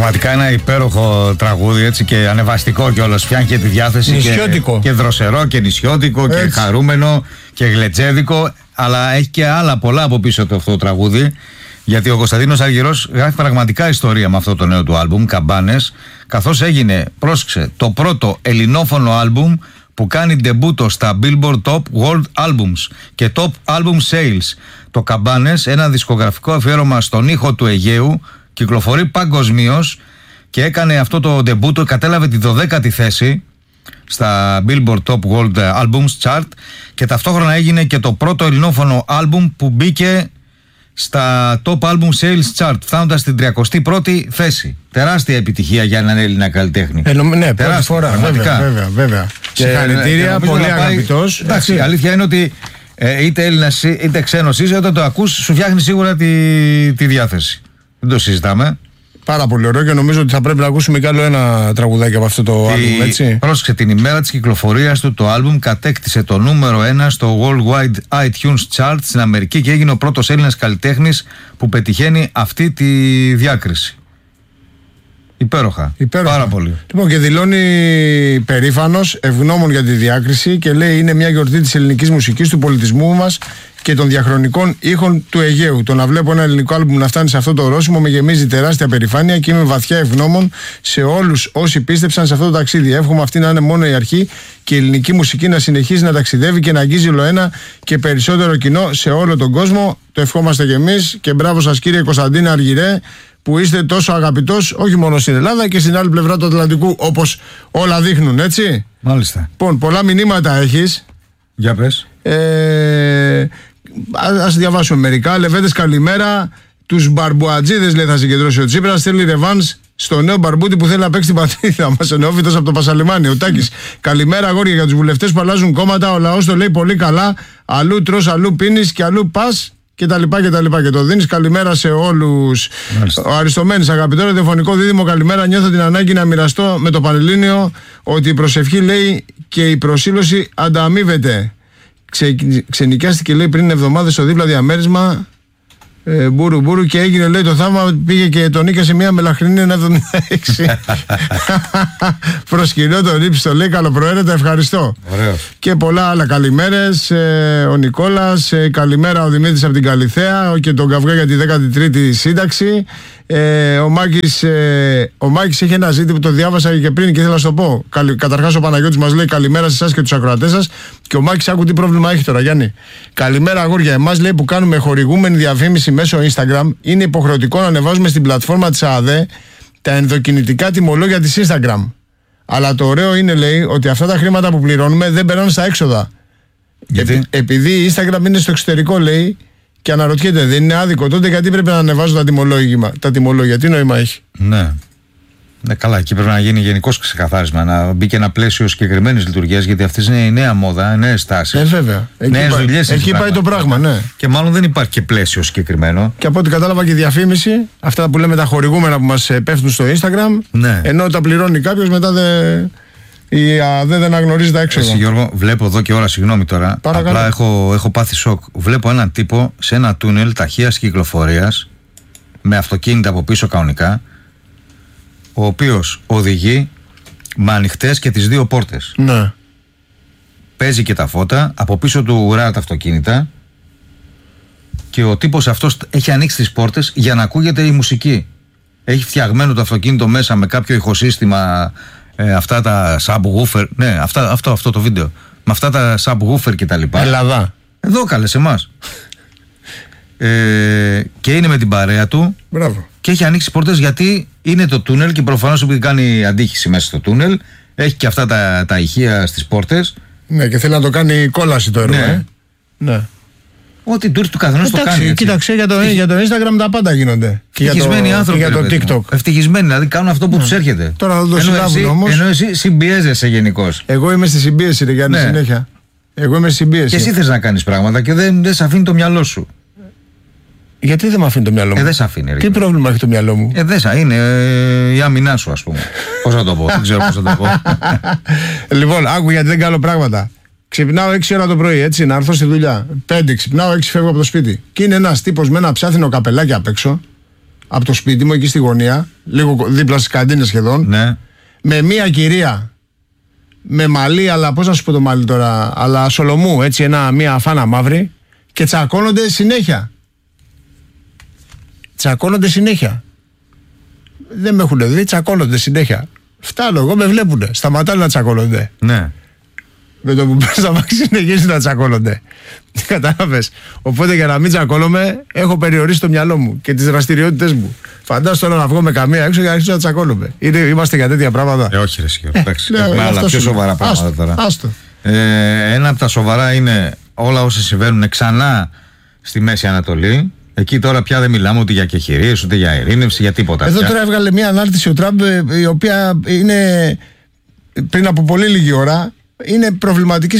Πραγματικά ένα υπέροχο τραγούδι, έτσι, και ανεβαστικό κιόλας. Φτιάχνει και τη διάθεση. Νησιώτικο. Και δροσερό και νησιώτικο και χαρούμενο και γλετζέδικο. Αλλά έχει και άλλα πολλά από πίσω το αυτό το τραγούδι. Γιατί ο Κωνσταντίνος Αργυρός γράφει πραγματικά ιστορία με αυτό το νέο του άλμπουμ, Καμπάνες. Καθώς έγινε, πρόσεξε, το πρώτο ελληνόφωνο άλμπουμ που κάνει ντεμπούτο στα Billboard Top World Albums και Top Album Sales. Το Καμπάνες, ένα δισκογραφικό αφιέρωμα στον ήχο του Αιγαίου, κυκλοφορεί παγκοσμίως και έκανε αυτό το ντεμπούτο, κατέλαβε τη 12η θέση στα Billboard Top World Albums Chart και ταυτόχρονα έγινε και το πρώτο ελληνόφωνο άλμπουμ που μπήκε στα Top Album Sales Chart, φτάνοντας στην 31η θέση. Τεράστια επιτυχία για έναν Έλληνα καλλιτέχνη. Ναι, πρώτη φορά. Βέβαια. Συγχαρητήρια, πολύ αγαπητός. Εντάξει, η αλήθεια είναι ότι είτε Έλληνας είτε ξένος είσαι, όταν το ακούς σου φτιάχνει σίγουρα τη διάθεση. Δεν το συζητάμε. Πάρα πολύ ωραίο και νομίζω ότι θα πρέπει να ακούσουμε κι άλλο ένα τραγουδάκι από αυτό το άλμπουμ, έτσι. Πρόσεξε, την ημέρα της κυκλοφορίας του το άλμπουμ κατέκτησε το νούμερο 1 στο Worldwide iTunes Chart στην Αμερική και έγινε ο πρώτος Έλληνας καλλιτέχνης που πετυχαίνει αυτή τη διάκριση. Υπέροχα. Πάρα πολύ. Λοιπόν, και δηλώνει περήφανος, ευγνώμων για τη διάκριση και λέει είναι μια γιορτή της ελληνικής μουσικής, του πολιτισμού μας και των διαχρονικών ήχων του Αιγαίου. Το να βλέπω ένα ελληνικό άλμπουμ να φτάνει σε αυτό το ορόσημο με γεμίζει τεράστια περηφάνεια και είμαι βαθιά ευγνώμων σε όλους όσοι πίστεψαν σε αυτό το ταξίδι. Εύχομαι αυτή να είναι μόνο η αρχή και η ελληνική μουσική να συνεχίζει να ταξιδεύει και να αγγίζει ολοένα και περισσότερο κοινό σε όλο τον κόσμο. Το ευχόμαστε κι εμείς και μπράβο σας, κύριε Κωνσταντίνε Αργυρέ, που είστε τόσο αγαπητός όχι μόνο στην Ελλάδα και στην άλλη πλευρά του Ατλαντικού, όπως όλα δείχνουν, έτσι. Μάλιστα. Λοιπόν, πολλά μηνύματα έχεις. Για πες. Ας διαβάσουμε μερικά. Λεβέντες, καλημέρα. Τους μπαρμπουατζίδες, λέει, θα συγκεντρώσει ο Τσίπρας. Στέλνει ρεβάνς στο νέο μπαρμπούτι που θέλει να παίξει την πατρίδα μας. Ο νεόφυτος από το Πασαλιμάνι, ο Τάκης. Καλημέρα, αγόρια, για τους βουλευτές που αλλάζουν κόμματα. Ο λαός το λέει πολύ καλά. Αλλού τρως, αλλού πίνεις και αλλού πας. Και τα λοιπά. Και το δίνεις. Καλημέρα σε όλους. Ο Αριστομένης, αγαπητό ραδιοφωνικό δίδυμο, καλημέρα. Νιώθω την ανάγκη να μοιραστώ με το Πανελλήνιο ότι η προσευχή, λέει, και η προσήλωση ανταμείβεται. Ξενικιάστηκε, λέει, πριν εβδομάδες στο δίπλα διαμέρισμα. Μπούρου και έγινε, λέει, το θαύμα. Πήγε και τον νίκασε μια μελαχρινή 1,76. Προσκυνώ τον ύψιστο, λέει, καλοπροαίρετα, ευχαριστώ. Ωραίος. Και πολλά άλλα καλημέρες. Ο Νικόλας, καλημέρα ο Δημήτρης από την Καλιθέα και τον Καυγά για τη 13η σύνταξη. Ο Μάκης έχει ένα ζήτημα που το διάβασα και πριν και ήθελα να σου το πω. Καταρχάς ο Παναγιώτης μας λέει καλημέρα σε εσάς και τους ακροατές σας. Και ο Μάκης άκου τι πρόβλημα έχει τώρα, Γιάννη. Καλημέρα, αγόρια. Εμάς, λέει, που κάνουμε χορηγούμενη διαφήμιση μέσω Instagram, είναι υποχρεωτικό να ανεβάζουμε στην πλατφόρμα της ΑΔΕ τα ενδοκινητικά τιμολόγια της Instagram. Αλλά το ωραίο είναι, λέει, ότι αυτά τα χρήματα που πληρώνουμε δεν περνάνε στα έξοδα. Επειδή η Instagram είναι στο εξωτερικό, λέει. Και αναρωτιέται, δεν είναι άδικο τότε γιατί πρέπει να ανεβάζω τα τιμολόγια? Τι νόημα έχει? Ναι, καλά, εκεί πρέπει να γίνει γενικώς ξεκαθάρισμα. Να μπει και ένα πλαίσιο συγκεκριμένης λειτουργίας, γιατί αυτή είναι η νέα μόδα, νέες τάσεις. Βέβαια. Νέες δουλειές. Εκεί πάει το πράγμα, ναι. Και μάλλον δεν υπάρχει και πλαίσιο συγκεκριμένο. Και από ό,τι κατάλαβα και η διαφήμιση, αυτά που λέμε τα χορηγούμενα που μας πέφτουν στο Instagram, ναι. Ενώ τα πληρώνει κάποιος, μετά η ΑΔΕ δεν αναγνωρίζει τα έξοδα. Εσύ, Γιώργο, βλέπω εδώ και ώρα, συγγνώμη τώρα. Παρακαλώ. Απλά έχω πάθει σοκ. Βλέπω έναν τύπο σε ένα τούνελ ταχείας κυκλοφορίας, με αυτοκίνητα από πίσω κανονικά, ο οποίος οδηγεί με ανοιχτές και τις δύο πόρτες. Ναι. Παίζει και τα φώτα, από πίσω του ουρά τα αυτοκίνητα, και ο τύπος αυτός έχει ανοίξει τις πόρτες για να ακούγεται η μουσική. Έχει φτιαγμένο το αυτοκίνητο μέσα με κάποιο ηχοσύστημα. Αυτά τα subwoofer, ναι, αυτό το βίντεο. Με αυτά τα subwoofer και τα λοιπά. Ελλάδα. Εδώ κάλεσε εμάς. Και είναι με την παρέα του. Μπράβο. Και έχει ανοίξει πόρτες γιατί είναι το τούνελ και προφανώς επειδή κάνει αντίχηση μέσα στο τούνελ, έχει και αυτά τα ηχεία στις πόρτες. Ναι, και θέλει να το κάνει κόλαση το έργο. Ναι. Ναι. Ό,τι του έρθει του καθενός το κάνει. Έτσι. Κοίταξε, για το Instagram τα πάντα γίνονται. Ευτυχισμένοι άνθρωποι. Και για το TikTok. Ευτυχισμένοι, δηλαδή κάνουν αυτό που τους έρχεται. Τώρα θα το συλλάβουν όμως. Ενώ εσύ συμπιέζεσαι γενικώς. Εγώ είμαι στη συμπίεση, ρε Γιάννη, συνέχεια. Εγώ είμαι στη συμπίεση. Και εσύ θες να κάνεις πράγματα και δεν σε αφήνει το μυαλό σου. Γιατί δεν με αφήνει το μυαλό μου? Δεν σε αφήνει. Τι πρόβλημα έχει το μυαλό μου? Είναι η άμυνά σου, ας πούμε. Πώς θα το πω, δεν ξέρω πώς θα το πω. Λοιπόν, άκου γιατί δεν κάνω πράγματα. Ξυπνάω 6 ώρα το πρωί, έτσι, να έρθω στη δουλειά. 5 ξυπνάω, 6 φεύγω από το σπίτι. Και είναι ένας τύπος με ένα ψάθινο καπελάκι απ' έξω. από το σπίτι μου εκεί στη γωνία, λίγο δίπλα στις καντίνες σχεδόν, ναι. με μία κυρία με μαλλί, αλλά πώς να σου πω το μαλλί τώρα, αλλά σολομού, έτσι, μία φάνα μαύρη, και τσακώνονται συνέχεια. Δεν με έχουν δει, τσακώνονται συνέχεια. Φτάνω εγώ, με βλέπουνε. Σταματάνε να τσακώνονται. Ναι. Με το που πες στα μάξι συνεχίζει να τσακώνονται. Κατάλαβες. Οπότε για να μην τσακώνομαι, έχω περιορίσει το μυαλό μου και τις δραστηριότητες μου. Φαντάσου τώρα να βγω με καμία έξω για να αρχίσω να τσακώνομαι. Είμαστε για τέτοια πράγματα. Όχι, ρε Σιγά. Έχουμε άλλα πιο σοβαρά πράγματα τώρα. Άστο. Ένα από τα σοβαρά είναι όλα όσα συμβαίνουν ξανά στη Μέση Ανατολή. Εκεί τώρα πια δεν μιλάμε ούτε για κεχηρίες, ούτε για ειρήνευση, για τίποτα. Εδώ τώρα έβγαλε μια ανάρτηση ο Τραμπ, η οποία είναι πριν από πολύ λίγη ώρα. Είναι προβληματική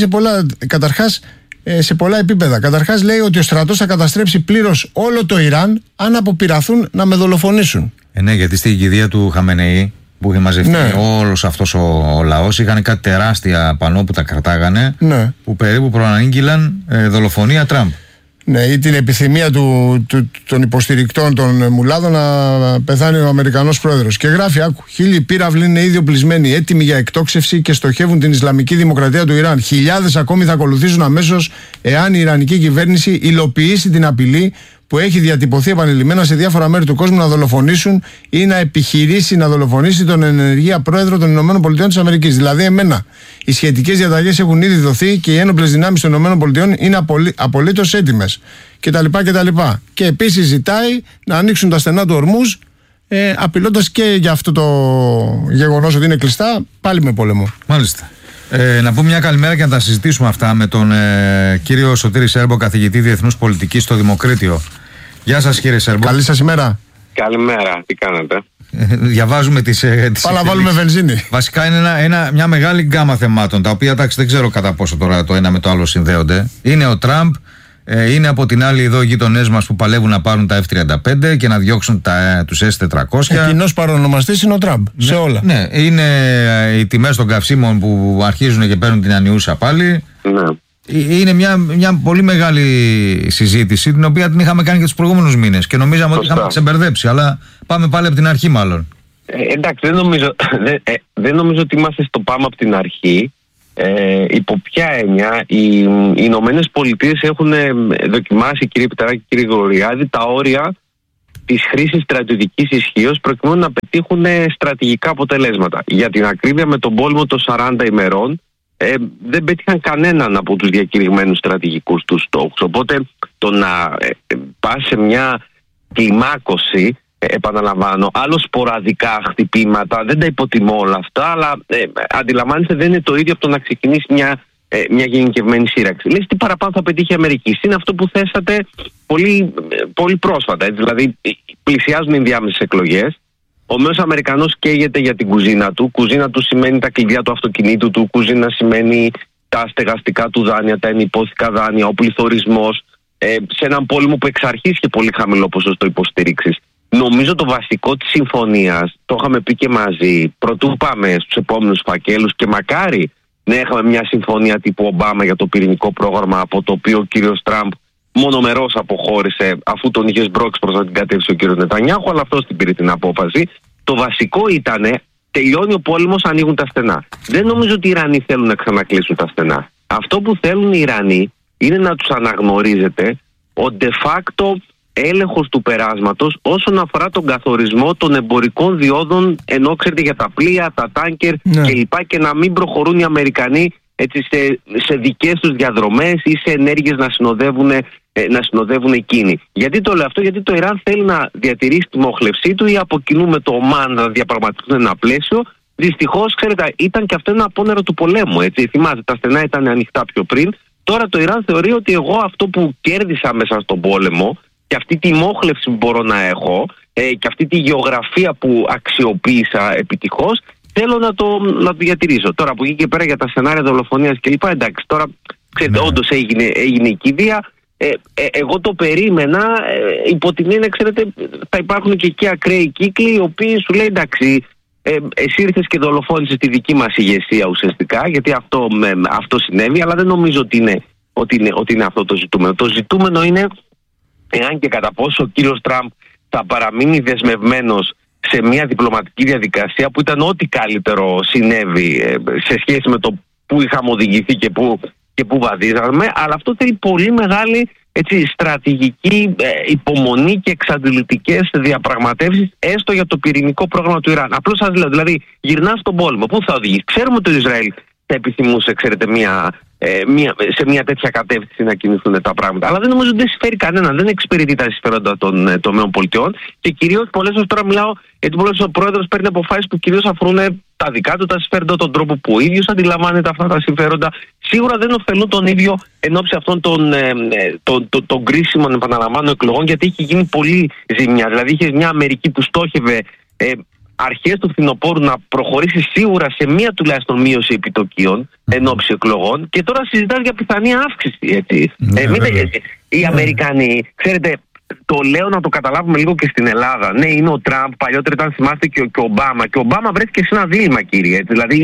σε πολλά επίπεδα. Καταρχάς λέει ότι ο στρατός θα καταστρέψει πλήρως όλο το Ιράν αν αποπειραθούν να με δολοφονήσουν. Ναι, γιατί στην κηδεία του Χαμενεή που είχε μαζευτεί όλος αυτός ο λαός, είχαν κάτι τεράστια πανό που τα κρατάγανε, που περίπου προανήγγυλαν δολοφονία Τραμπ. Ναι, ή την επιθυμία των υποστηρικτών των μουλάδων να πεθάνει ο Αμερικανός πρόεδρος. Και γράφει, άκου, 1000 πύραυλοι είναι ήδη οπλισμένοι, έτοιμοι για εκτόξευση και στοχεύουν την Ισλαμική Δημοκρατία του Ιράν. Χιλιάδες ακόμη θα ακολουθήσουν αμέσως εάν η Ιρανική κυβέρνηση υλοποιήσει την απειλή που έχει διατυπωθεί επανειλημμένα σε διάφορα μέρη του κόσμου να δολοφονήσουν ή να επιχειρήσει να δολοφονήσει τον ενεργεία πρόεδρο των ΗΠΑ. Δηλαδή, εμένα. Οι σχετικές διαταγές έχουν ήδη δοθεί και οι ένοπλες δυνάμεις των ΗΠΑ είναι απολύτως έτοιμες. κτλ. Και επίσης ζητάει να ανοίξουν τα στενά του Ορμούζ, απειλώντας και για αυτό το γεγονός ότι είναι κλειστά, πάλι με πόλεμο. Μάλιστα. Να πούμε μια καλημέρα και να τα συζητήσουμε αυτά με τον κύριο Σωτήρη Σέρμπο, καθηγητή Διεθνούς Πολιτικής στο Δημοκρίτιο. Γεια σας, κύριε Σέρμπο. Καλή σας ημέρα. Καλημέρα, τι κάνετε? Διαβάζουμε τις Πάμε να βάλουμε βενζίνη. Βασικά είναι μια μεγάλη γκάμα θεμάτων, τα οποία εντάξει, δεν ξέρω κατά πόσο τώρα το ένα με το άλλο συνδέονται. Είναι ο Τραμπ, είναι από την άλλη εδώ οι γείτονές μας που παλεύουν να πάρουν τα F-35 και να διώξουν τους S-400. Κοινός παρονομαστής είναι ο Τραμπ, σε όλα. Ναι, είναι οι τιμές των καυσίμων που αρχίζουν και παίρνουν την ανιούσα πάλι. Ναι. Είναι μια πολύ μεγάλη συζήτηση, την οποία την είχαμε κάνει και τους προηγούμενους μήνες και νομίζαμε ότι είχαμε ξεμπερδέψει, αλλά πάμε πάλι από την αρχή μάλλον. Εντάξει, δεν νομίζω ότι είμαστε στο πάμε από την αρχή. Υπό ποια έννοια? Οι Ηνωμένες Πολιτείες έχουν δοκιμάσει, κύριε Πιταράκη, κύριε Γρηγοριάδη, τα όρια της χρήσης στρατιωτικής ισχύως προκειμένου να πετύχουν στρατηγικά αποτελέσματα. Για την ακρίβεια, με τον πόλεμο των 40 ημερών δεν πέτυχαν κανέναν από τους διακηρυγμένους στρατηγικούς τους στόχους. Οπότε το να πας σε μια κλιμάκωση, επαναλαμβάνω, άλλο σποραδικά χτυπήματα, δεν τα υποτιμώ όλα αυτά, αλλά αντιλαμβάνεστε, δεν είναι το ίδιο από το να ξεκινήσει μια γενικευμένη σύραξη. Λες, τι παραπάνω θα πετύχει η Αμερική? Είναι αυτό που θέσατε πολύ, πολύ πρόσφατα. Έτσι, δηλαδή, πλησιάζουν οι ενδιάμεσες εκλογές. Ο μέσος Αμερικανός καίγεται για την κουζίνα του. Κουζίνα του σημαίνει τα κλειδιά του αυτοκινήτου του. Κουζίνα σημαίνει τα στεγαστικά του δάνεια, τα ενυπόθηκα δάνεια, ο πληθωρισμός. Σε έναν πόλεμο που εξ αρχής είχε πολύ χαμηλό ποσοστό υποστήριξης. Νομίζω το βασικό της συμφωνίας, το είχαμε πει και μαζί, πρωτού πάμε στους επόμενους φακέλους, και μακάρι να είχαμε μια συμφωνία τύπου Ομπάμα για το πυρηνικό πρόγραμμα, από το οποίο ο κύριος Τραμπ μονομερώς αποχώρησε, αφού τον είχε σμπρώξει προς να την κατεύθυνση ο κύριος Νετανιάχου, αλλά αυτός την πήρε την απόφαση. Το βασικό ήταν, τελειώνει ο πόλεμος, ανοίγουν τα στενά. Δεν νομίζω ότι οι Ιρανοί θέλουν να ξανακλείσουν τα στενά. Αυτό που θέλουν οι Ιρανοί είναι να τους αναγνωρίζεται ο de facto έλεγχος του περάσματος όσον αφορά τον καθορισμό των εμπορικών διόδων, ενώ ξέρετε, για τα πλοία, τα τάνκερ κλπ. Και να μην προχωρούν οι Αμερικανοί έτσι, σε δικές τους διαδρομές ή σε ενέργειες να συνοδεύουν εκείνοι. Γιατί το λέω αυτό? Γιατί το Ιράν θέλει να διατηρήσει τη μόχλευσή του, ή από κοινού με το Ομάν να διαπραγματευτούν ένα πλαίσιο. Δυστυχώς, ξέρετε, ήταν και αυτό ένα απόνερο του πολέμου. Έτσι. Θυμάστε, τα στενά ήταν ανοιχτά πιο πριν. Τώρα το Ιράν θεωρεί ότι εγώ αυτό που κέρδισα μέσα στον πόλεμο, και αυτή τη μόχλευση που μπορώ να έχω, και αυτή τη γεωγραφία που αξιοποίησα επιτυχώς, θέλω να το διατηρήσω. Τώρα από εκεί και πέρα για τα σενάρια δολοφονίας κλπ. Εντάξει, τώρα ξέρετε, όντως έγινε η κηδεία. Εγώ το περίμενα, υπό την έννοια, ξέρετε, θα υπάρχουν και εκεί ακραίοι κύκλοι, οι οποίοι σου λέει εντάξει, εσύ ήρθες και δολοφόνησες τη δική μας ηγεσία ουσιαστικά, γιατί αυτό συνέβη, αλλά δεν νομίζω ότι είναι αυτό το ζητούμενο. Το ζητούμενο είναι εάν και κατά πόσο ο κύριος Τραμπ θα παραμείνει δεσμευμένος σε μια διπλωματική διαδικασία που ήταν ό,τι καλύτερο συνέβη σε σχέση με το που είχαμε οδηγηθεί και που βαδίζαμε, αλλά αυτό θέλει πολύ μεγάλη στρατηγική υπομονή και εξαντλητικές διαπραγματεύσεις, έστω για το πυρηνικό πρόγραμμα του Ιράν. Απλώς σας λέω, δηλαδή γυρνά στον πόλεμο, πού θα οδηγήσει? Ξέρουμε ότι το Ισραήλ θα επιθυμούσε, ξέρετε, σε μια τέτοια κατεύθυνση να κινηθούν τα πράγματα. Αλλά δεν νομίζω ότι δεν συμφέρει κανέναν, δεν εξυπηρετεί τα συμφέροντα των ΗΠΑ και κυρίως πολλές φορές τώρα μιλάω γιατί πολλές φορές ο πρόεδρος παίρνει αποφάσεις που κυρίως αφορούν τα δικά του τα συμφέροντα, τον τρόπο που ο ίδιος αντιλαμβάνεται αυτά τα συμφέροντα. Σίγουρα δεν ωφελούν τον ίδιο εν ώψη αυτών των κρίσιμων, επαναλαμβάνω, εκλογών, γιατί έχει γίνει πολύ ζημιά. Δηλαδή είχε μια Αμερική που στόχευε αρχές του φθινοπόρου να προχωρήσει σίγουρα σε μία τουλάχιστον μείωση επιτοκίων εν ώψη εκλογών και τώρα συζητάς για πιθανή αύξηση. Οι Αμερικανοί, ξέρετε, το λέω να το καταλάβουμε λίγο και στην Ελλάδα. Ναι, είναι ο Τραμπ, παλιότερα ήταν, θυμάστε, και ο Ομπάμα. Και ο Ομπάμα βρέθηκε σε ένα δίλημμα, κύριε. Δηλαδή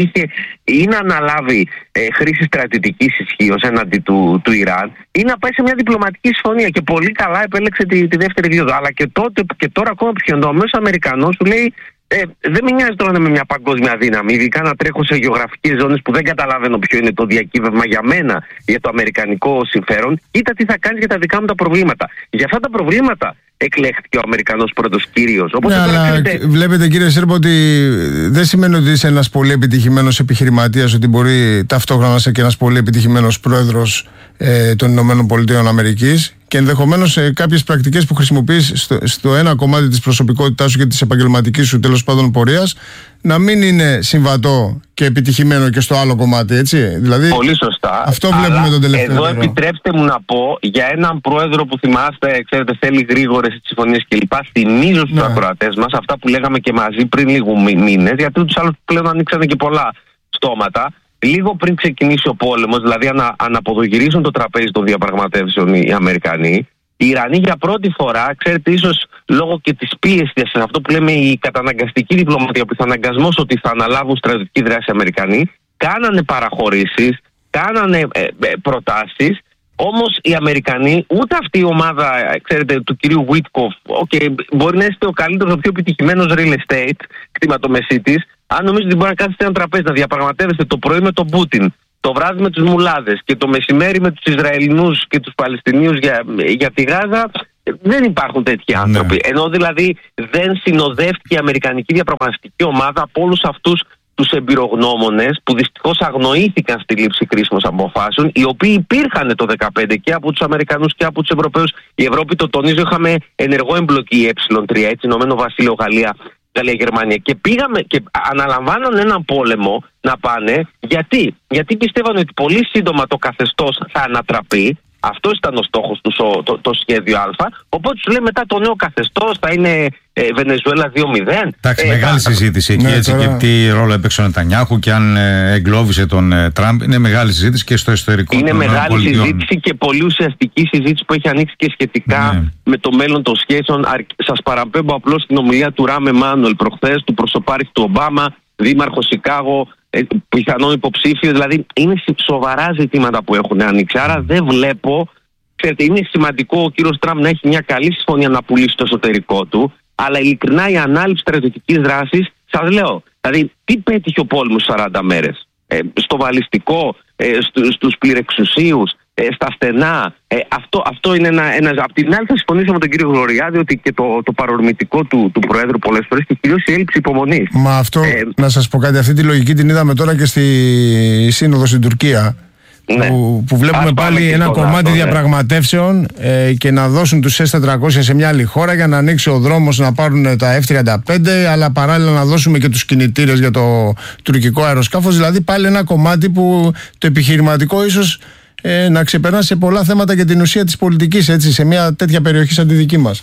ή να αναλάβει χρήση στρατιωτικής ισχύως έναντι του Ιράν ή να πάει σε μια διπλωματική συμφωνία. Και πολύ καλά επέλεξε τη δεύτερη δίωδο. Αλλά και τότε και τώρα ακόμα πιο εντομένως ο Αμερικανός σου λέει. Δεν με νοιάζει τώρα με μια παγκόσμια δύναμη, ειδικά να τρέχω σε γεωγραφικές ζώνες που δεν καταλαβαίνω ποιο είναι το διακύβευμα για μένα, για το αμερικανικό συμφέρον. Κοίτα τι θα κάνεις για τα δικά μου τα προβλήματα. Για αυτά τα προβλήματα εκλέχθηκε ο Αμερικανός πρώτος κύριος. Ναι, αλλά βλέπετε, κύριε Σέρμπο, ότι δεν σημαίνει ότι είσαι ένας πολύ επιτυχημένος επιχειρηματίας, ότι μπορεί ταυτόχρονα να είσαι και ένας πολύ επιτυχημένος πρόεδρος των Ηνωμένων Πολιτείων Αμερικής. Και ενδεχομένως κάποιες πρακτικές που χρησιμοποιείς στο ένα κομμάτι της προσωπικότητάς σου και της επαγγελματικής σου τέλος πάντων πορείας να μην είναι συμβατό και επιτυχημένο και στο άλλο κομμάτι, έτσι. Δηλαδή, πολύ σωστά. Αυτό βλέπουμε τον τελευταίο εδώ καιρό. Επιτρέψτε μου να πω για έναν πρόεδρο που θυμάστε, ξέρετε, θέλει γρήγορες συμφωνίες κλπ. Θυμίζω στους ακροατές μας αυτά που λέγαμε και μαζί πριν λίγους μήνες, γιατί τους άλλους πλέον ανοίξανε και πολλά στόματα. Λίγο πριν ξεκινήσει ο πόλεμος, δηλαδή αναποδογυρίσουν το τραπέζι των διαπραγματεύσεων οι Αμερικανοί, οι Ιρανοί για πρώτη φορά, ξέρετε, ίσως λόγω και της πίεσης, αυτό που λέμε η καταναγκαστική διπλωματία, ο πιθαναγκασμός ότι θα αναλάβουν στρατιωτική δράση οι Αμερικανοί, κάνανε παραχωρήσεις, κάνανε προτάσεις. Όμως οι Αμερικανοί, ούτε αυτή η ομάδα, ξέρετε, του κυρίου Βίτκοφ, μπορεί να είστε ο καλύτερος, ο πιο επιτυχημένος real estate κτηματομεσίτης, αν νομίζετε ότι μπορεί να κάτσετε ένα τραπέζι να διαπραγματεύεστε το πρωί με τον Πούτιν, το βράδυ με τους μουλάδες και το μεσημέρι με τους Ισραηλινούς και τους Παλαιστινίους για τη Γάζα, δεν υπάρχουν τέτοιοι άνθρωποι. Ναι. Ενώ δηλαδή δεν συνοδεύτηκε η αμερικανική διαπραγματευτική ομάδα από όλους αυτούς τους εμπειρογνώμονες που δυστυχώς αγνοήθηκαν στη λήψη κρίσιμων αποφάσεων, οι οποίοι υπήρχαν το 2015 και από τους Αμερικανούς και από τους Ευρωπαίους. Η Ευρώπη, το τονίζω, είχαμε ενεργό εμπλοκή Ε3, έτσι, Ηνωμένο Βασίλειο, Γαλλία, Γερμανία. Και πήγαμε και αναλαμβάναν έναν πόλεμο να πάνε. Γιατί πιστεύαν ότι πολύ σύντομα το καθεστώς θα ανατραπεί. Αυτό ήταν ο στόχος του, το σχέδιο Α. Οπότε σου λέει μετά το νέο καθεστώς θα είναι Βενεζουέλα 2-0. Εντάξει, μεγάλη συζήτηση εκεί, έτσι, τώρα... και τι ρόλο έπαιξε ο Νετανιάχου και αν εγκλώβησε τον Τραμπ. Είναι μεγάλη συζήτηση και στο εσωτερικό. Είναι μεγάλη συζήτηση και πολύ ουσιαστική συζήτηση που έχει ανοίξει και σχετικά με το μέλλον των σχέσεων. Σας παραπέμπω απλώς στην ομιλία του Ράμ Εμάνουελ προχθές, του προσωπάρχη του Ομπάμα, δήμαρχο Σικάγο, πιθανόν υποψήφιο. Δηλαδή είναι σοβαρά ζητήματα που έχουν ανοίξει. Άρα δεν βλέπω. Ξέρετε, είναι σημαντικό ο κύριος Τραμπ να έχει μια καλή συμφωνία να πουλήσει το εσωτερικό του, αλλά ειλικρινά η ανάληψη στρατιωτικής δράσης, σας λέω, δηλαδή τι πέτυχε ο πόλεμος 40 μέρες? Στο βαλιστικό, στους πληρεξουσίους, στα στενά. Αυτό είναι ένα. Απ' την άλλη, θα συμφωνήσω με τον κύριο Γλωριάδη ότι και το παρορμητικό του Προέδρου πολλές φορές και κυρίως η έλλειψη υπομονής. Μα αυτό, να σας πω κάτι, αυτή τη λογική την είδαμε τώρα και στη Σύνοδο στην Τουρκία. Ναι. Που βλέπουμε πάλι ένα κομμάτι διαπραγματεύσεων και να δώσουν τους S-400 σε μια άλλη χώρα για να ανοίξει ο δρόμος να πάρουν τα F-35, αλλά παράλληλα να δώσουμε και τους κινητήρες για το τουρκικό αεροσκάφος. Δηλαδή πάλι ένα κομμάτι που το επιχειρηματικό ίσως να ξεπερνά σε πολλά θέματα και την ουσία της πολιτικής, έτσι, σε μια τέτοια περιοχή σαν τη δική μας.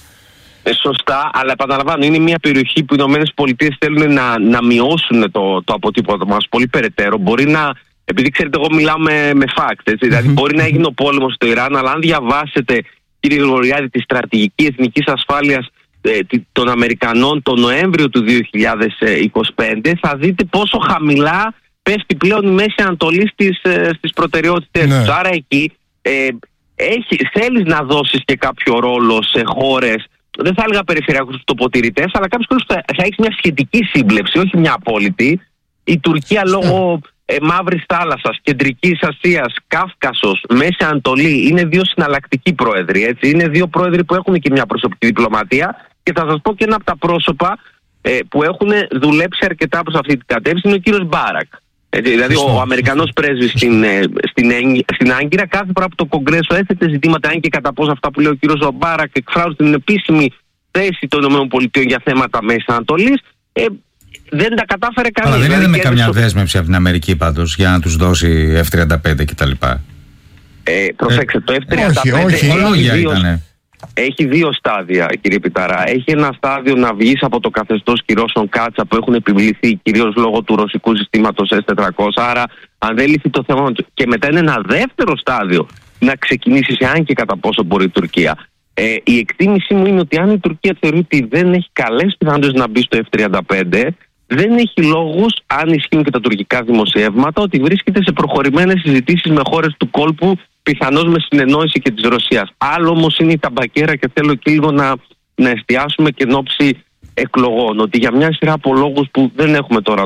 Σωστά, αλλά επαναλαμβάνω, είναι μια περιοχή που οι ΗΠΑ θέλουν να μειώσουν το αποτύπωμα μας πολύ περαιτέρω. Μπορεί να. Επειδή ξέρετε, εγώ μιλάω με facts, έτσι, δηλαδή μπορεί να έγινε ο πόλεμος στο Ιράν, αλλά αν διαβάσετε, κύριε Γλωριάδη, τη στρατηγική εθνικής ασφάλειας των Αμερικανών το Νοέμβριο του 2025, θα δείτε πόσο χαμηλά πέφτει πλέον η Μέση Ανατολή στις προτεραιότητες τους. Άρα εκεί θέλεις να δώσεις και κάποιο ρόλο σε χώρες δεν θα έλεγα περιφερειακούς τοποτηρητές, αλλά κάποιους που θα έχει μια σχετική σύμπλευση, όχι μια απόλυτη. Η Τουρκία λόγω Μαύρης Θάλασσας, Κεντρικής Ασίας, Κάφκασος, Μέση Ανατολή είναι δύο συναλλακτικοί πρόεδροι. Έτσι. Είναι δύο πρόεδροι που έχουν και μια προσωπική διπλωματία. Και θα σας πω και ένα από τα πρόσωπα που έχουν δουλέψει αρκετά προς αυτή την κατεύθυνση είναι ο κύριος Μπάρακ. Δηλαδή, ο Αμερικανός πρέσβης στην Άγκυρα, κάθε φορά που το Κογκρέσο έθετε ζητήματα, αν και κατά πόσο αυτά που λέει ο κύριος Μπάρακ εκφράζουν την επίσημη θέση των ΗΠΑ για θέματα Μέσης Ανατολής, δεν τα κατάφερε κανείς. Αλλά δεν είναι με καμιά δέσμευση από την Αμερική πάντως για να τους δώσει F-35 κτλ. Προσέξτε, το F-35 έχει δύο στάδια, κύριε Πιταρά. Έχει ένα στάδιο να βγεις από το καθεστώς κυρώσεων κάτσα που έχουν επιβληθεί κυρίως λόγω του ρωσικού συστήματος S-400. Άρα, αν δεν λυθεί το θέμα, και μετά είναι ένα δεύτερο στάδιο να ξεκινήσεις, αν και κατά πόσο μπορεί η Τουρκία. Η εκτίμησή μου είναι ότι αν η Τουρκία θεωρεί ότι δεν έχει καλές πιθανότητες να μπει στο F-35, δεν έχει λόγους, αν ισχύουν και τα τουρκικά δημοσιεύματα, ότι βρίσκεται σε προχωρημένες συζητήσεις με χώρες του κόλπου, πιθανώς με συνεννόηση και της Ρωσίας. Άλλο όμως είναι η ταμπακέρα, και θέλω και λίγο να εστιάσουμε και εν ώψη εκλογών, ότι για μια σειρά από λόγους που δεν έχουμε τώρα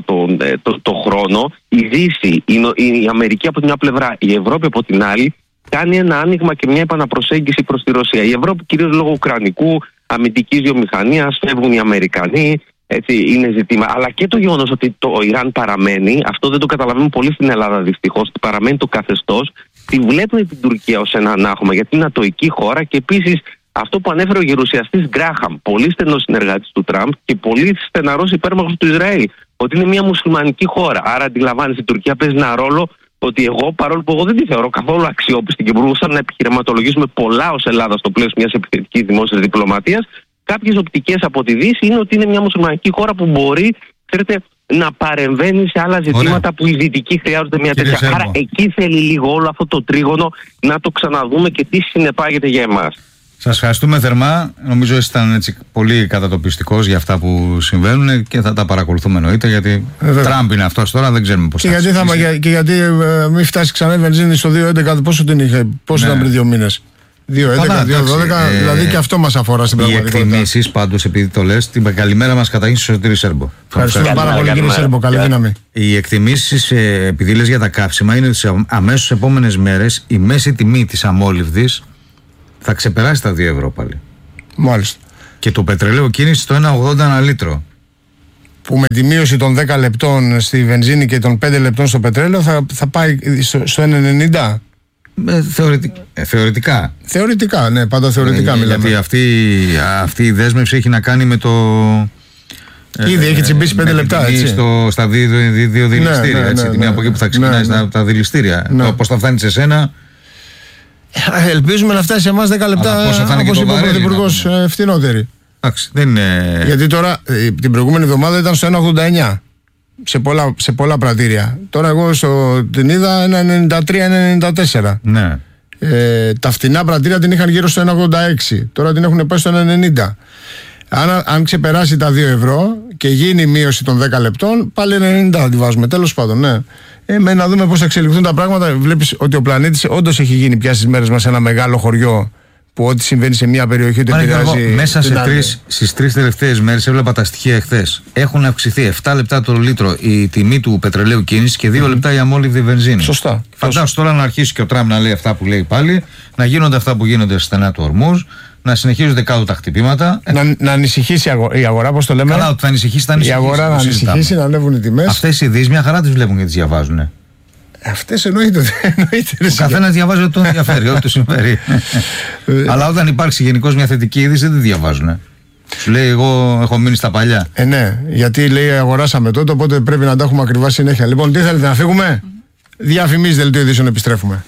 το χρόνο, η Δύση, η Αμερική από την μια πλευρά, η Ευρώπη από την άλλη, κάνει ένα άνοιγμα και μια επαναπροσέγγιση προς τη Ρωσία. Η Ευρώπη κυρίως λόγω ουκρανικού, αμυντικής βιομηχανίας, φεύγουν οι Αμερικανοί, έτσι είναι ζήτημα. Αλλά και το γεγονός ότι το Ιράν παραμένει, αυτό δεν το καταλαβαίνουμε πολύ στην Ελλάδα δυστυχώς, ότι παραμένει το καθεστώς, τη βλέπουν την Τουρκία ως ένα ανάγχωμα, γιατί είναι ατοική χώρα. Και επίσης αυτό που ανέφερε ο γερουσιαστής Γκράχαμ, πολύ στενός συνεργάτης του Τραμπ και πολύ στεναρός υπέρμαχος του Ισραήλ, ότι είναι μια μουσουλμανική χώρα. Άρα αντιλαμβάνεσαι, η Τουρκία παίζει ένα ρόλο ότι εγώ, παρόλο που εγώ δεν τη θεωρώ καθόλου αξιόπιστη και μπορούσαμε να επιχειρηματολογήσουμε πολλά ως Ελλάδα στο πλαίσιο μιας επιθετικής δημόσιας διπλωματίας, κάποιες οπτικές από τη Δύση είναι ότι είναι μια μουσουλμανική χώρα που μπορεί, ξέρετε, να παρεμβαίνει σε άλλα ζητήματα που οι Δυτικοί χρειάζονται μια τέτοια. Άρα εκεί θέλει λίγο όλο αυτό το τρίγωνο να το ξαναδούμε και τι συνεπάγεται για εμάς. Σας ευχαριστούμε θερμά. Νομίζω ότι ήταν έτσι πολύ κατατοπιστικός για αυτά που συμβαίνουν και θα τα παρακολουθούμε εννοείται, γιατί Τραμπ είναι αυτός τώρα, δεν ξέρουμε πώς και γιατί μην φτάσει ξανά η βενζίνη στο 2.11, πόσο την είχε, πόσο ήταν πριν 2 μήνες. 2.11, 2.12, δηλαδή και αυτό μας αφορά στην πραγματικότητα. Οι εκτιμήσεις πάντως, επειδή το λες, την καλημέρα μας καταγγείλει στο Σωτήρη Σέρμπο. Ευχαριστούμε πάρα πολύ, κύριε Σέρμπο. Καλή δύναμη. Οι εκτιμήσεις, επειδή λες για τα καύσιμα, είναι ότι σε αμέσως επόμενες μέρες η μέση τιμή της αμόλυβδης θα ξεπεράσει τα 2 ευρώ πάλι. Μάλιστα. Και το πετρελαίο κίνηση στο 1,80 ένα λίτρο. Που με τη μείωση των 10 λεπτών στη βενζίνη και των 5 λεπτών στο πετρέλαιο θα πάει στο 1,90. Θεωρητικά. Θεωρητικά, ναι, πάντα θεωρητικά μιλάμε. Γιατί αυτή η δέσμευση έχει να κάνει με το. Ήδη έχει τσιμπήσει 5 λεπτά, έτσι. Στα δύο δηληστήρια. Έτσι, την από εκεί που θα ξεκινάει τα δηληστήρια. Πώς θα φτάνει σε σένα. Ελπίζουμε να φτάσει σε εμάς 10 λεπτά, όπως είπε ο Πρωθυπουργός, φθηνότερη. Γιατί τώρα την προηγούμενη εβδομάδα ήταν στο 1,89 σε πολλά πρατήρια. Τώρα εγώ την είδα 1,93-1,94. Ναι. Τα φτηνά πρατήρια την είχαν γύρω στο 1,86. Τώρα την έχουν πάει στο 1,90. Αν ξεπεράσει τα 2 ευρώ και γίνει η μείωση των 10 λεπτών, πάλι 1,90 θα τη βάζουμε. Τέλος πάντων, ναι. Να δούμε πώς θα εξελιχθούν τα πράγματα. Βλέπεις ότι ο πλανήτης όντως έχει γίνει πια στις μέρες μας ένα μεγάλο χωριό, που ό,τι συμβαίνει σε μια περιοχή δεν επηρεάζει. Μέσα στις 3 τελευταίες μέρες, έβλεπα τα στοιχεία εχθές, έχουν αυξηθεί 7 λεπτά το λίτρο η τιμή του πετρελαίου κίνησης και 2 λεπτά η αμόλυβδη βενζίνη. Σωστά. Φαντάσου τώρα να αρχίσει και ο Τραμπ να λέει αυτά που λέει πάλι, να γίνονται αυτά που γίνονται στα στενά του Ορμούζ, να συνεχίζονται κάτω τα χτυπήματα. Να ανησυχήσει η αγορά, πώς το λέμε. Καλά, ότι θα ανησυχήσει, θα ανησυχήσει. Η αγορά να ανησυχήσει, να ανέβουν οι τιμές. Αυτές οι ειδήσεις μια χαρά τις βλέπουν και τις διαβάζουν. Αυτές εννοείται. Ο καθένας διαβάζει ό,τι τον ενδιαφέρει, ό,τι του συμφέρει. Αλλά όταν υπάρξει γενικώς μια θετική είδηση, δεν τη διαβάζουν. Σου λέει, εγώ έχω μείνει στα παλιά. Ναι, γιατί λέει αγοράσαμε τότε, οπότε πρέπει να τα έχουμε ακριβά συνέχεια. Λοιπόν, τι θέλετε, να φύγουμε? Διαφημίσεις, δελτίο ειδήσεων, επιστρέφουμε.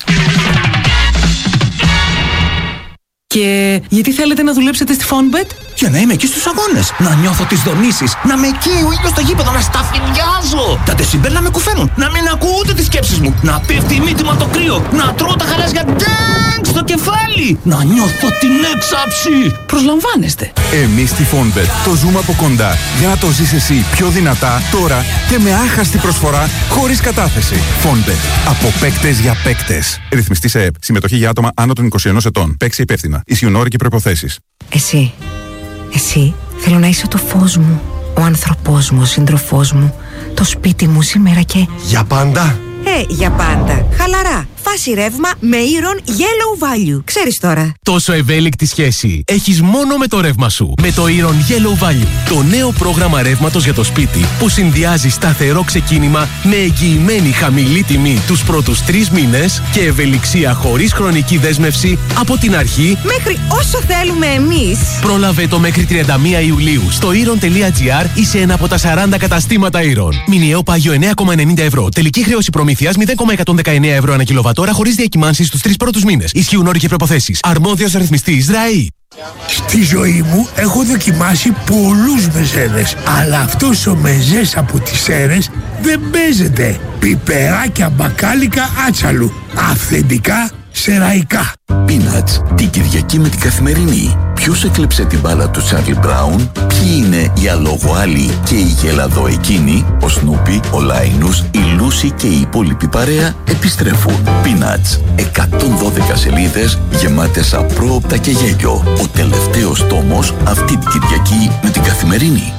Και γιατί θέλετε να δουλέψετε στη Fonbet? Για να είμαι εκεί στους αγώνες, να νιώθω τις δονήσεις, να είμαι εκεί ο ήλιος στο γήπεδο, να σταφυλιάζω. Τα δεσιμπέλ να με κουφαίνουν, να μην ακούω ούτε τις σκέψεις μου, να πέφτει η μύτη μου από το κρύο, να τρώω τα χαράζια ντάγκ στο κεφάλι, να νιώθω την έξαψη. Προσλαμβάνεστε. Εμείς στη Fonbet το ζούμε από κοντά για να το ζεις εσύ πιο δυνατά τώρα και με άχαστη προσφορά χωρίς κατάθεση. Fonbet. Από παίκτες για παίκτες. Ρυθμιστή σε ΕΕΠ. Συμμετοχή για άτομα άνω των 21 ετών. Παίξει υπεύθυνα. Ισιουν όροι και προϋποθέσεις. Εσύ θέλω να είσαι το φως μου, ο άνθρωπός μου, ο σύντροφός μου, το σπίτι μου σήμερα και... Για πάντα. Για πάντα. Χαλαρά. Φάση ρεύμα με Iron Yellow Value. Ξέρεις τώρα. Τόσο ευέλικτη σχέση έχεις μόνο με το ρεύμα σου. Με το Iron Yellow Value. Το νέο πρόγραμμα ρεύματος για το σπίτι που συνδυάζει σταθερό ξεκίνημα με εγγυημένη χαμηλή τιμή τους πρώτους 3 μήνες και ευελιξία χωρίς χρονική δέσμευση από την αρχή μέχρι όσο θέλουμε εμείς. Πρόλαβε το μέχρι 31 Ιουλίου στο iron.gr ή σε ένα από τα 40 καταστήματα Iron. Μηνιαίο πάγιο 9,90 ευρώ. Τελική χρέωση προμήθειας 0,119 ευρώ ανά κιλοβατόρα χωρίς διακυμάνσεις στους 3 πρώτους μήνες. Ισχύουν όροι και προϋποθέσεις. Αρμόδιος ρυθμιστής ΡΑΗ. Στη ζωή μου έχω δοκιμάσει πολλούς μεζέδες, αλλά αυτός ο μεζές από τις Σέρρες δεν παίζεται. Πιπεράκια μπακάλικα άτσαλου. Αυθεντικά σεραϊκά. Peanuts, την Κυριακή με την Καθημερινή. Ποιος έκλεψε την μπάλα του Τσάρλι Μπράουν, ποιοι είναι οι αλογοάλοι και οι γελαδοεκίνοι, ο Σνούπι, ο Λάινους, η Λούση και η υπόλοιπη παρέα επιστρέφουν. Peanuts, 112 σελίδες γεμάτες απρόοπτα και γέλιο. Ο τελευταίος τόμος αυτή την Κυριακή με την Καθημερινή.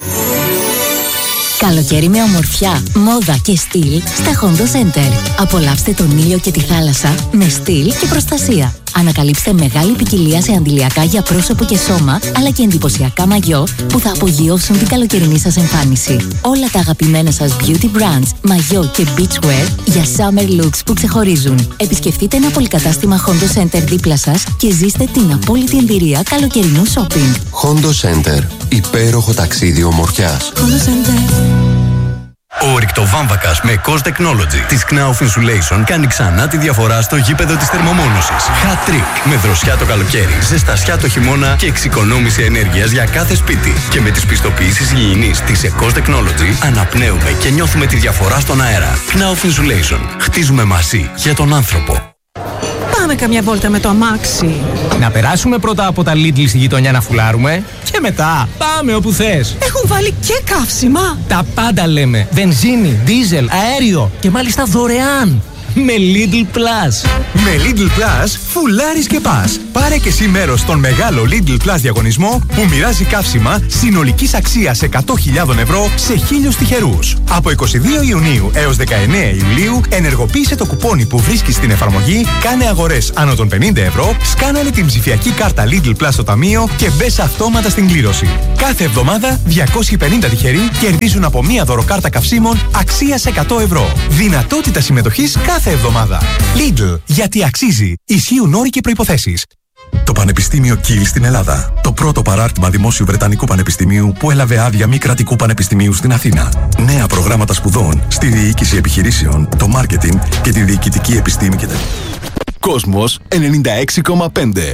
Καλοκαίρι με ομορφιά, μόδα και στυλ στα Hondo Center. Απολαύστε τον ήλιο και τη θάλασσα με στυλ και προστασία. Ανακαλύψτε μεγάλη ποικιλία σε αντιλιακά για πρόσωπο και σώμα, αλλά και εντυπωσιακά μαγιό που θα απογειώσουν την καλοκαιρινή σας εμφάνιση. Όλα τα αγαπημένα σας beauty brands, μαγιό και beachwear για summer looks που ξεχωρίζουν. Επισκεφτείτε ένα πολυκατάστημα Hondo Center δίπλα σας και ζήστε την απόλυτη εμπειρία καλοκαιρινού shopping. Hondo Center. Υπέροχο ταξίδι ομορφιάς. Hondo Center. Ο ρηκτοβάμβακας με Cost Technology της Knauf Insulation κάνει ξανά τη διαφορά στο γήπεδο της θερμομόνωσης. Hat trick με δροσιά το καλοκαίρι, ζεστασιά το χειμώνα και εξοικονόμηση ενέργειας για κάθε σπίτι. Και με τις πιστοποιήσεις υγιεινής της Cost Technology αναπνέουμε και νιώθουμε τη διαφορά στον αέρα. Knauf Insulation. Χτίζουμε μαζί για τον άνθρωπο. Πάμε καμιά βόλτα με το αμάξι. Να περάσουμε πρώτα από τα Lidl στη γειτονιά να φουλάρουμε και μετά πάμε όπου θες. Έχουν βάλει και καύσιμα. Τα πάντα λέμε. Βενζίνη, δίζελ, αέριο και μάλιστα δωρεάν. Με Lidl Plus. Με Lidl Plus φουλάρεις και πας. Πάρε και εσύ μέρος στον μεγάλο Lidl Plus διαγωνισμό που μοιράζει καύσιμα συνολικής αξίας 100.000 ευρώ σε 1.000 τυχερούς. Από 22 Ιουνίου έως 19 Ιουλίου ενεργοποίησε το κουπόνι που βρίσκεις στην εφαρμογή, κάνε αγορές άνω των 50 ευρώ, σκάναλε την ψηφιακή κάρτα Lidl Plus στο ταμείο και μπες αυτόματα στην κλήρωση. Κάθε εβδομάδα 250 τυχεροί κερδίζουν από μία δωροκάρτα καυσίμων αξίας 100 ευρώ. Δυνατότητα συμμετοχής κάθε εβδομάδα. Lidl, γιατί αξίζει. Ισχύουν όροι και προϋποθέσεις. Το Πανεπιστήμιο Κιλ στην Ελλάδα. Το πρώτο παράρτημα δημόσιου Βρετανικού Πανεπιστημίου που έλαβε άδεια μη κρατικού πανεπιστημίου στην Αθήνα. Νέα προγράμματα σπουδών στη διοίκηση επιχειρήσεων, το μάρκετινγκ και τη διοικητική επιστήμη και τα... Κόσμος 96,5.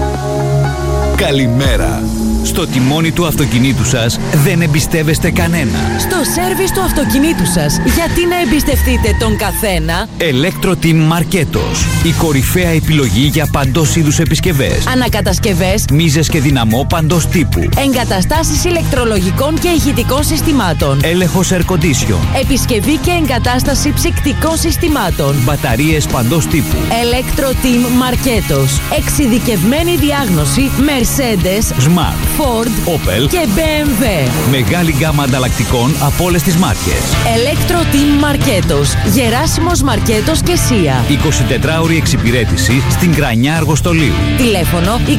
Καλημέρα. Στο τιμόνι του αυτοκινήτου σας δεν εμπιστεύεστε κανένα. Στο σέρβις του αυτοκινήτου σας, γιατί να εμπιστευτείτε τον καθένα? Electro-Team Marketos. Η κορυφαία επιλογή για παντός είδους επισκευές. Ανακατασκευές, μίζες και δυναμό παντός τύπου. εγκαταστάσεις ηλεκτρολογικών και ηχητικών συστημάτων. Έλεγχος air condition. Επισκευή και εγκατάσταση ψυκτικών συστημάτων. Μπαταρίες παντός τύπου. Electro-Team Marketos. Εξειδικευμένη διάγνωση Mercedes, Smart, Ford, Opel και BMW. Μεγάλη γκάμα ανταλλακτικών από όλες τις μάρκες. Electro-Team Marketos. Γεράσιμος Μαρκέτος και Σία. 24ωρη εξυπηρέτηση στην Κρανιά Αργοστολίου. Τηλέφωνο 26710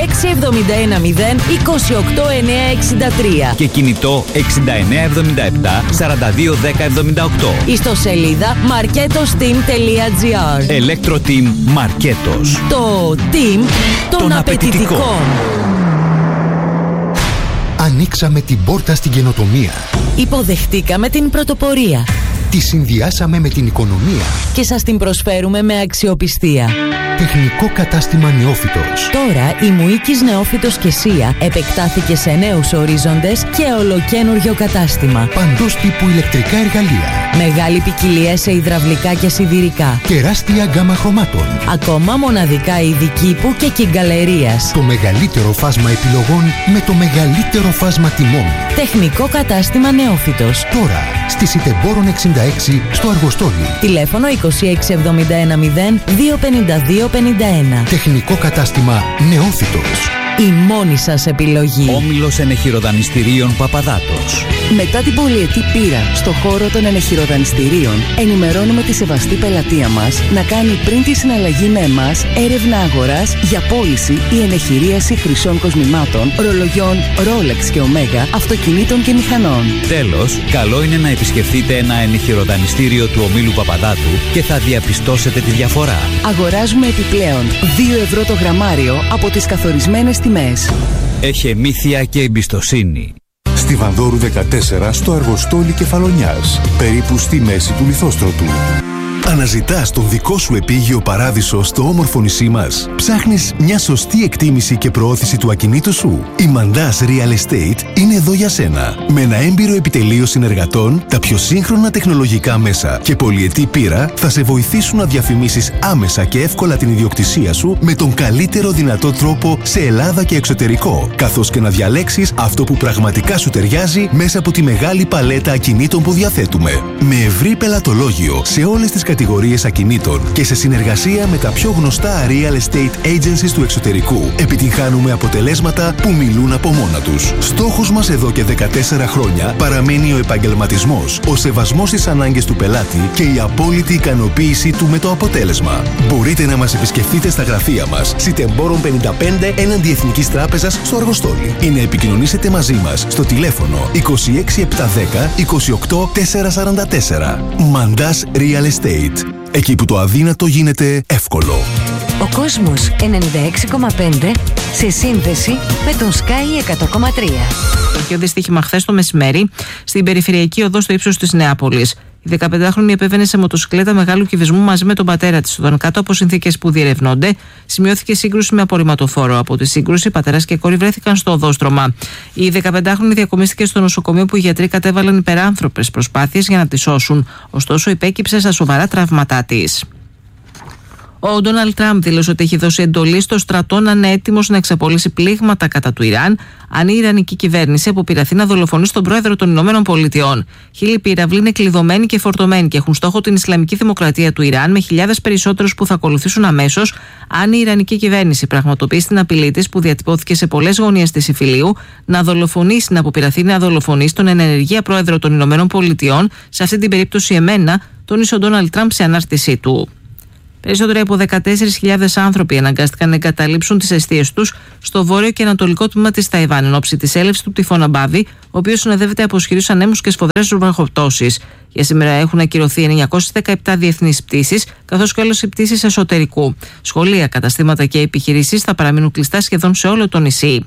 28963. Και κινητό 6977 421078. Ιστοσελίδα marketosteam.gr. Electro-Team Marketos. Το team των απαιτητικών. Ανοίξαμε την πόρτα στην καινοτομία. Υποδεχτήκαμε την πρωτοπορία. Τη συνδυάσαμε με την οικονομία. Και σας την προσφέρουμε με αξιοπιστία. Τεχνικό κατάστημα Νεόφυτος. Τώρα η Μουίκης Νεόφυτος και Σία επεκτάθηκε σε νέους ορίζοντες και ολοκένουργιο κατάστημα. Παντός τύπου ηλεκτρικά εργαλεία. Μεγάλη ποικιλία σε υδραυλικά και σιδηρικά. Τεράστια γκάμα χρωμάτων. Ακόμα μοναδικά είδη κήπου και κυγκαλερίας. Το μεγαλύτερο φάσμα επιλογών με το μεγαλύτερο φάσμα τιμών. Τεχνικό κατάστημα Νεόφυτος. Τώρα στη Σιτεμπόρων 66 στο Αργοστόλι. Τηλέφωνο 26710 25251. Τεχνικό κατάστημα Νεόφυτος. Η μόνη σας επιλογή. Όμιλος Ενεχειροδανιστηρίων Παπαδάτος. Μετά την πολυετή πείρα στο χώρο των ενεχειροδανιστηρίων, ενημερώνουμε τη σεβαστή πελατεία μας να κάνει πριν τη συναλλαγή με εμάς έρευνα αγοράς για πώληση ή ενεχειρίαση χρυσών κοσμημάτων, ρολογιών Rolex και Omega, αυτοκινήτων και μηχανών. Τέλος, καλό είναι να επισκεφτείτε ένα ενεχειροδανιστήριο του ομίλου Παπαδάτου και θα διαπιστώσετε τη διαφορά. Αγοράζουμε επιπλέον 2 ευρώ το γραμμάριο από τις καθορισμένες τιμές. Έχει εμήθεια και εμπιστοσύνη. Στη Βανδόρου 14 στο Αργοστόλι Κεφαλονιάς, περίπου στη μέση του Λιθόστρωτου. Αναζητάς τον δικό σου επίγειο παράδεισο στο όμορφο νησί μας. Ψάχνεις μια σωστή εκτίμηση και προώθηση του ακινήτου σου. Η Mandaz Real Estate είναι εδώ για σένα. Με ένα έμπειρο επιτελείο συνεργατών, τα πιο σύγχρονα τεχνολογικά μέσα και πολυετή πείρα θα σε βοηθήσουν να διαφημίσεις άμεσα και εύκολα την ιδιοκτησία σου με τον καλύτερο δυνατό τρόπο σε Ελλάδα και εξωτερικό, καθώς και να διαλέξεις αυτό που πραγματικά σου ταιριάζει μέσα από τη μεγάλη παλέτα ακινήτων που διαθέτουμε. Με ευρύ πελατολόγιο σε όλες τις κατηγορίες ακινήτων και σε συνεργασία με τα πιο γνωστά real estate agencies του εξωτερικού, επιτυγχάνουμε αποτελέσματα που μιλούν από μόνα τους. Στόχος μας εδώ και 14 χρόνια παραμένει ο επαγγελματισμός, ο σεβασμός στις ανάγκες του πελάτη και η απόλυτη ικανοποίησή του με το αποτέλεσμα. Μπορείτε να μας επισκεφτείτε στα γραφεία μας, Σιτεμπόρων 55 έναντι Εθνικής Τράπεζας στο Αργοστόλι, ή να επικοινωνήσετε μαζί μας στο τηλέφωνο 26710 28 444. Mandaz Real Estate. Εκεί που το αδύνατο γίνεται εύκολο. Ο κόσμος 96,5 σε σύνδεση με τον Sky 100,3. Το δυστύχημα χθες το μεσημέρι στην περιφερειακή οδό στο ύψος της Νεάπολης. Η 15χρονη επέβαινε σε μοτοσυκλέτα μεγάλου κυβισμού μαζί με τον πατέρα της. Όταν κάτω από συνθήκες που διερευνώνται, σημειώθηκε σύγκρουση με απορριμματοφόρο. Από τη σύγκρουση, πατέρας και κόρη βρέθηκαν στο οδόστρωμα. Η 15χρονη διακομίστηκε στο νοσοκομείο που οι γιατροί κατέβαλαν υπεράνθρωπες προσπάθειες για να τη σώσουν. Ωστόσο, υπέκυψε στα σοβαρά τραύματά της. Ο Ντόναλντ Τραμπ δήλωσε ότι έχει δώσει εντολή στο στρατό να είναι έτοιμος να εξαπολύσει πλήγματα κατά του Ιράν, αν η Ιρανική κυβέρνηση αποπειραθεί να δολοφονήσει τον πρόεδρο των Ηνωμένων Πολιτειών. Χίλιοι πύραυλοι είναι κλειδωμένοι και φορτωμένοι και έχουν στόχο την Ισλαμική Δημοκρατία του Ιράν, με χιλιάδες περισσότερους που θα ακολουθήσουν αμέσως, αν η Ιρανική κυβέρνηση πραγματοποιήσει την απειλή της, που διατυπώθηκε σε πολλές γωνίες της Ιφιλίου, να δολοφονήσει, να αποπειραθεί να δολοφονήσει τον ενεργεία πρόεδρο των Ηνωμένων Πολιτειών, σε αυτή την περίπτωση εμένα, τόνισε ο Ντόναλντ Τραμπ σε ανάρτησή του. Περισσότεροι από 14.000 άνθρωποι αναγκάστηκαν να εγκαταλείψουν τις εστίες τους στο βόρειο και ανατολικό τμήμα της Ταϊβάν εν ώψη της έλευσης του τυφώνα Μπάβη, ο οποίος συνοδεύεται από ισχυρούς ανέμους και σφοδρές βροχοπτώσεις. Για σήμερα έχουν ακυρωθεί 917 διεθνείς πτήσεις, καθώς και όλες οι πτήσεις εσωτερικού. Σχολεία, καταστήματα και επιχειρήσεις θα παραμείνουν κλειστά σχεδόν σε όλο το νησί.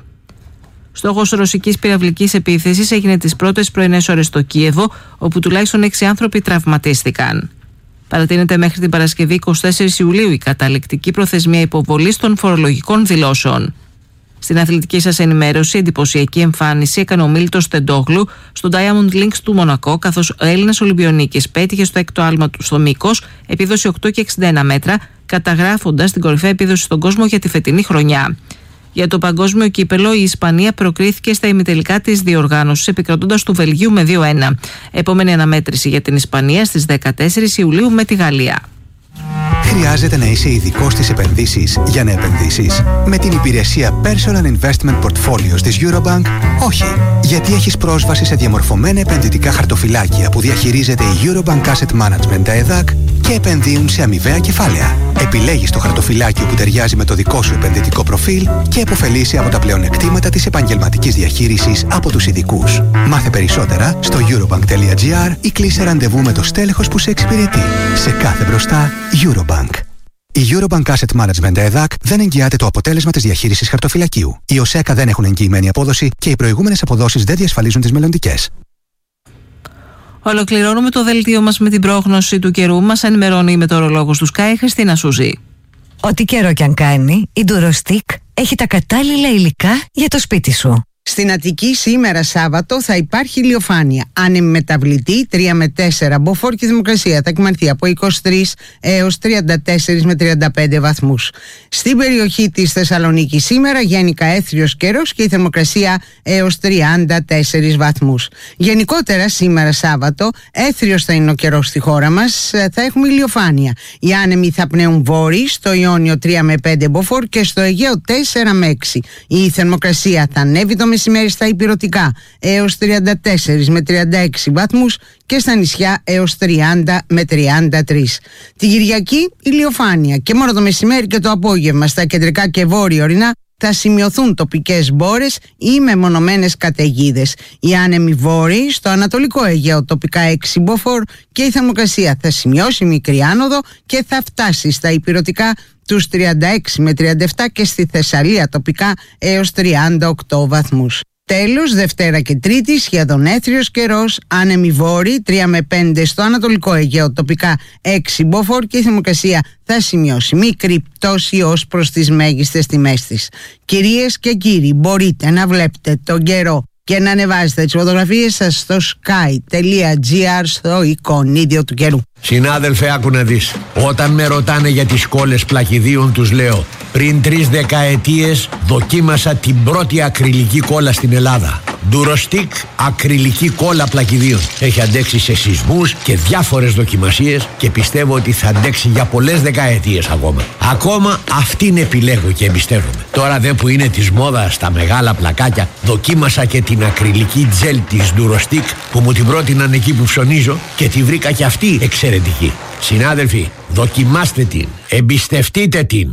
Στόχος ρωσικής πυραυλικής επίθεσης έγινε τις πρώτες πρωινές ώρες στο Κίεβο, όπου τουλάχιστον 6 άνθρωποι τραυματίστηκαν. Παρατείνεται μέχρι την Παρασκευή 24 Ιουλίου η καταληκτική προθεσμία υποβολής των φορολογικών δηλώσεων. Στην αθλητική σας ενημέρωση, εντυπωσιακή εμφάνιση έκανε ο Μίλτος Τεντόγλου στο Diamond Links του Μονακό, καθώς ο Έλληνας Ολυμπιονίκης πέτυχε στο έκτο άλμα του στο μήκος, επίδοση 8,61 μέτρα, καταγράφοντας την κορυφαία επίδοση στον κόσμο για τη φετινή χρονιά. Για το παγκόσμιο κύπελο, η Ισπανία προκρίθηκε στα ημιτελικά της διοργάνωσης, επικρατώντας του Βελγίου με 2-1. Επόμενη αναμέτρηση για την Ισπανία στις 14 Ιουλίου με τη Γαλλία. Χρειάζεται να είσαι ειδικός στις επενδύσεις για να επενδύσεις? Με την υπηρεσία Personal Investment Portfolios της Eurobank, όχι. Γιατί έχεις πρόσβαση σε διαμορφωμένα επενδυτικά χαρτοφυλάκια που διαχειρίζεται η Eurobank Asset Management, τα ΕΔΑΚ, και επενδύουν σε αμοιβαία κεφάλαια. Επιλέγεις το χαρτοφυλάκιο που ταιριάζει με το δικό σου επενδυτικό προφίλ και επωφελείσαι από τα πλεονεκτήματα της επαγγελματικής διαχείρισης από τους ειδικούς. Μάθε περισσότερα στο eurobank.gr ή κλείσε ραντεβού με το στέλεχος που σε εξυπηρετεί. Σε κάθε μπροστά, Eurobank. Η Eurobank Asset Management ΕΔΑΚ δεν εγγυάται το αποτέλεσμα της διαχείρισης χαρτοφυλακίου. Οι ΟΣΕΚΑ δεν έχουν εγγυημένη απόδοση και οι προηγούμενες αποδόσεις δεν διασφαλίζουν τις μελλοντικές. Ολοκληρώνουμε το δελτίο μας με την πρόγνωση του καιρού. Μας ενημερώνει η μετεωρολόγος του Sky, Χριστίνα Σούζη. Ό,τι καιρό κι αν κάνει, η Durostic έχει τα κατάλληλα υλικά για το σπίτι σου. Στην Αττική σήμερα Σάββατο θα υπάρχει ηλιοφάνεια. Άνεμη μεταβλητή 3 με 4. Μποφόρ και Δημοκρασία θα κυμανθεί από 23 έως 34 με 35 βαθμούς. Στην περιοχή της Θεσσαλονίκης σήμερα γενικά έθριος καιρός και η θερμοκρασία έως 34 βαθμούς. Γενικότερα σήμερα Σάββατο έθριος θα είναι ο καιρός στη χώρα μας. Θα έχουμε ηλιοφάνεια. Οι άνεμοι θα πνέουν βόρειοι, στο Ιόνιο 3 με 5 μποφόρ και στο Αιγαίο 4 με 6. Η θερμοκρασία θα ανέβει το μεσημέρι στα ηπειρωτικά έως 34 με 36 βαθμούς και στα νησιά έως 30 με 33. Την Κυριακή ηλιοφάνεια και μόνο το μεσημέρι και το απόγευμα στα κεντρικά και βόρεια ορεινά θα σημειωθούν τοπικές μπόρες ή μεμονωμένες καταιγίδες. Οι άνεμοι βόρειοι στο Ανατολικό Αιγαίο τοπικά 6 μποφόρ και η θερμοκρασία θα σημειώσει μικρή άνοδο και θα φτάσει στα ηπειρωτικά τους 36 με 37 και στη Θεσσαλία τοπικά έως 38 βαθμούς. Τέλος, Δευτέρα και Τρίτη σχεδόν έθριος καιρός, άνεμοι βόρειοι 3 με 5 στο Ανατολικό Αιγαίο τοπικά 6 μποφόρ και η θερμοκρασία θα σημειώσει μικρή πτώση ως προς τις μέγιστες τιμές της. Κυρίες και κύριοι, μπορείτε να βλέπετε τον καιρό και να ανεβάζετε τις φωτογραφίες σας στο sky.gr στο εικονίδιο του καιρού. Συνάδελφε, άκου να δεις. Όταν με ρωτάνε για τις κόλλες πλακιδίων τους λέω, πριν 3 δεκαετίες δοκίμασα την πρώτη ακριλική κόλλα στην Ελλάδα. Durostic ακριλική κόλλα πλακιδίων. Έχει αντέξει σε σεισμούς και διάφορες δοκιμασίες και πιστεύω ότι θα αντέξει για πολλές δεκαετίες ακόμα. Ακόμα αυτήν επιλέγω και εμπιστεύομαι. Τώρα δε που είναι της μόδας τα μεγάλα πλακάκια, δοκίμασα και την ακριλική τζέλ της Durostic που μου την πρότειναν εκεί που ψωνίζω και τη βρήκα και αυτή εξαιρετική. Συνάδελφοι, δοκιμάστε την, εμπιστευτείτε την.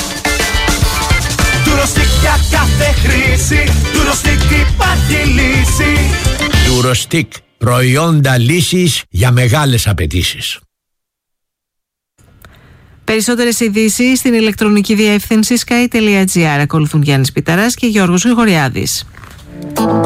Durostic για κάθε χρήση, Durostic υπάρχει λύση. Durostic, προϊόντα λύσης για μεγάλες απαιτήσεις. Περισσότερες ειδήσεις στην ηλεκτρονική διεύθυνση sky.gr. Ακολουθούν Γιάννης Πιταράς και Γιώργος Γρηγοριάδης.